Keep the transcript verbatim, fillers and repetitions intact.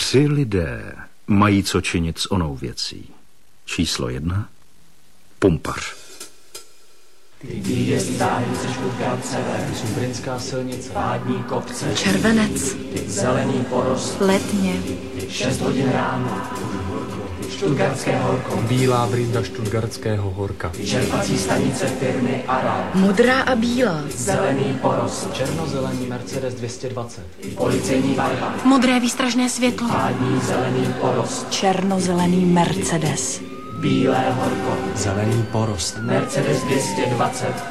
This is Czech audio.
Tři lidé mají co činit s onou věcí. Číslo jedna. Pumpař. Šumbrinská silnice. Pádní kopce. Červenec. Zelený porost. Letně. Šest hodin ráno. Štutgardské horko. Bílá brinda Štutgardského horka. Čerpací stanice firmy Aral. Modrá a bílá. Zelený porost. Černozelený Mercedes dvě stě dvacet. Policejní barva. Modré výstražné světlo. Pádní zelený porost. Černozelený Mercedes. Bílé horko. Zelený porost. Mercedes dvě stě dvacet.